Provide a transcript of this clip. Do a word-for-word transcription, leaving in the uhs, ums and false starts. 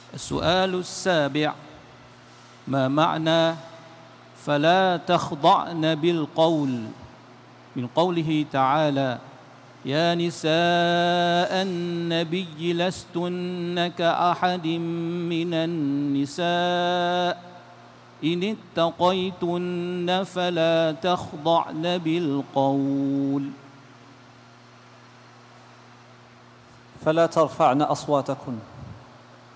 السؤال السابع: ما معنى فلا تخضعن بالقول من قوله تعالى: يا نساء النبي لستن كأحد من النساء إن اتقيتن فلا تخضعن بالقول. فلا ترفعن أصواتكن